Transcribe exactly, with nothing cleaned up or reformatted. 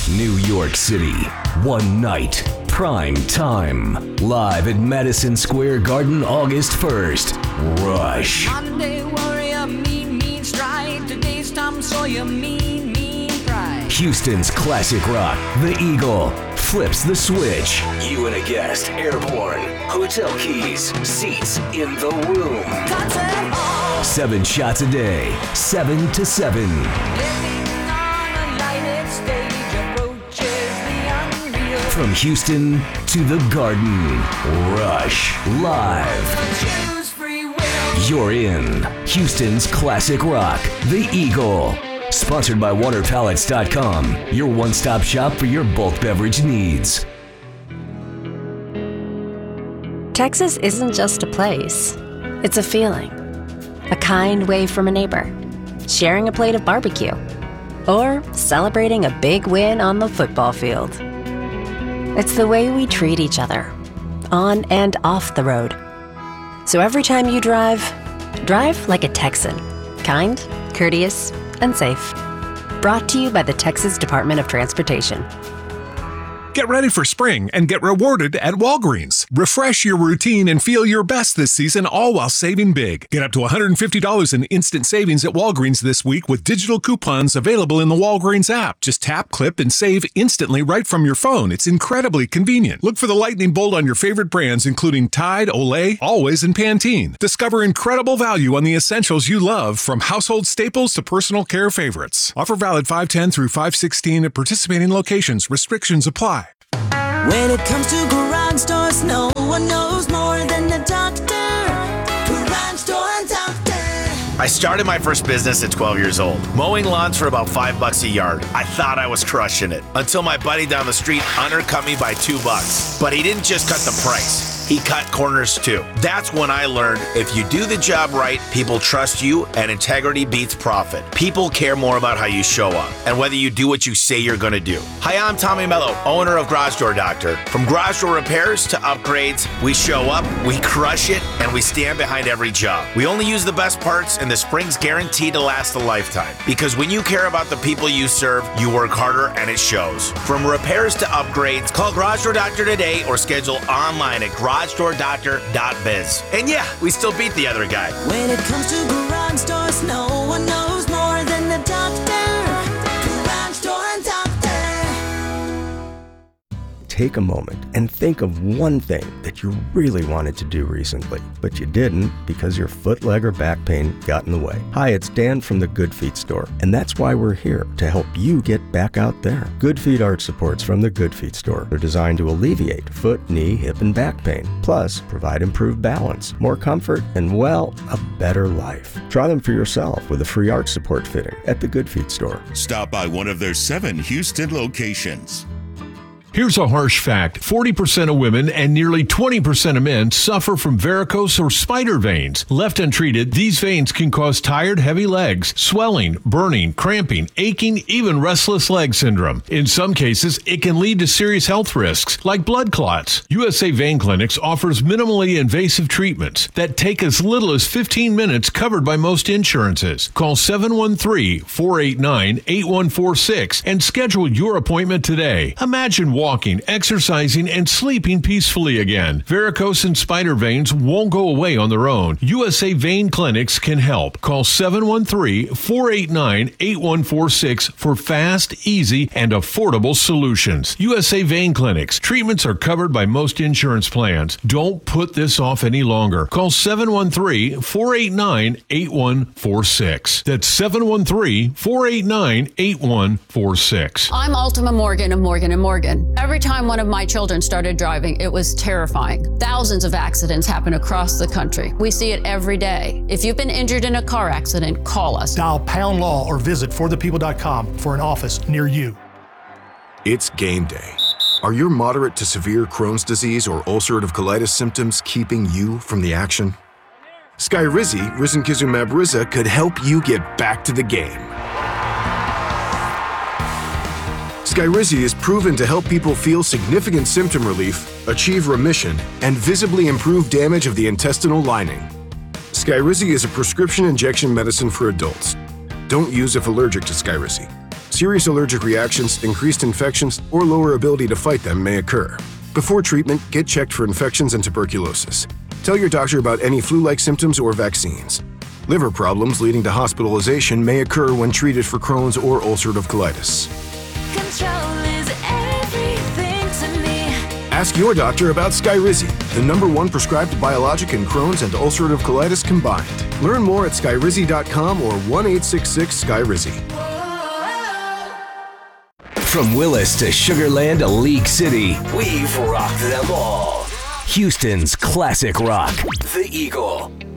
New York City, one night, prime time, live at Madison Square Garden, August first. Rush. Monday warrior, mean, mean stride. Today's Tom Sawyer, mean, mean pride. Houston's classic rock, The Eagle, flips the switch. You and a guest, airborne, hotel keys, seats in the room. Concert hall. Seven shots a day, seven to seven. Living on a lighted stage approaches the unreal. From Houston to the Garden, Rush live. Choose free will. You're in Houston's classic rock, The Eagle. Sponsored by water pallets dot com, your one-stop shop for your bulk beverage needs. Texas isn't just a place. It's a feeling. A kind wave from a neighbor. Sharing a plate of barbecue. Or celebrating a big win on the football field. It's the way we treat each other, on and off the road. So every time you drive, drive like a Texan. Kind, courteous, and safe. Brought to you by the Texas Department of Transportation. Get ready for spring and get rewarded at Walgreens. Refresh your routine and feel your best this season, all while saving big. Get up to one hundred fifty dollars in instant savings at Walgreens this week with digital coupons available in the Walgreens app. Just tap, clip, and save instantly right from your phone. It's incredibly convenient. Look for the lightning bolt on your favorite brands, including Tide, Olay, Always, and Pantene. Discover incredible value on the essentials you love, from household staples to personal care favorites. Offer valid five ten through five sixteen at participating locations. Restrictions apply. When it comes to garage doors, no one knows more than the doctor. Garage Door Doctor. I started my first business at twelve years old, mowing lawns for about five bucks a yard. I thought I was crushing it until my buddy down the street undercut me by two bucks. But he didn't just cut the price. He cut corners too. That's when I learned if you do the job right, people trust you, and integrity beats profit. People care more about how you show up and whether you do what you say you're going to do. Hi, I'm Tommy Mello, owner of Garage Door Doctor. From garage door repairs to upgrades, we show up, we crush it, and we stand behind every job. We only use the best parts, and the spring's guaranteed to last a lifetime. Because when you care about the people you serve, you work harder and it shows. From repairs to upgrades, call Garage Door Doctor today or schedule online at garage door doctor dot biz. And yeah, we still beat the other guy. When it comes to garage doors, no one knows more than the doctor. Garage Door Doctor. Take a moment and think of one thing that you really wanted to do recently, but you didn't because your foot, leg, or back pain got in the way. Hi, it's Dan from the Good Feet store, and that's why we're here, to help you get back out there. Good Feet arch supports from the Good Feet store are designed to alleviate foot, knee, hip, and back pain, plus provide improved balance, more comfort, and, well, a better life. Try them for yourself with a free arch support fitting at the Good Feet store. Stop by one of their seven Houston locations. Here's a harsh fact. forty percent of women and nearly twenty percent of men suffer from varicose or spider veins. Left untreated, these veins can cause tired, heavy legs, swelling, burning, cramping, aching, even restless leg syndrome. In some cases, it can lead to serious health risks, like blood clots. U S A Vein Clinics offers minimally invasive treatments that take as little as fifteen minutes, covered by most insurances. Call seven one three, four eight nine, eight one four six and schedule your appointment today. Imagine walking, exercising, and sleeping peacefully again. Varicose and spider veins won't go away on their own. U S A Vein Clinics can help. Call seven one three, four eight nine, eight one four six for fast, easy, and affordable solutions. U S A Vein Clinics. Treatments are covered by most insurance plans. Don't put this off any longer. Call seven one three, four eight nine, eight one four six. That's seven one three, four eight nine, eight one four six. I'm Ultima Morgan of Morgan and Morgan. Every time one of my children started driving, it was terrifying. Thousands of accidents happen across the country. We see it every day. If you've been injured in a car accident, call us. Dial pound law or visit for the people dot com for an office near you. It's game day. Are your moderate to severe Crohn's disease or ulcerative colitis symptoms keeping you from the action? Skyrizi, risankizumab Riza, could help you get back to the game. Skyrizi is proven to help people feel significant symptom relief, achieve remission, and visibly improve damage of the intestinal lining. Skyrizi is a prescription injection medicine for adults. Don't use if allergic to Skyrizi. Serious allergic reactions, increased infections, or lower ability to fight them may occur. Before treatment, get checked for infections and tuberculosis. Tell your doctor about any flu-like symptoms or vaccines. Liver problems leading to hospitalization may occur when treated for Crohn's or ulcerative colitis. Control is everything to me. Ask your doctor about Skyrizi, the number one prescribed biologic in Crohn's and ulcerative colitis combined. Learn more at skyrizi dot com or one eight six six Skyrizi. From Willis to Sugar Land to League City, we've rocked them all. Houston's classic rock, The Eagle.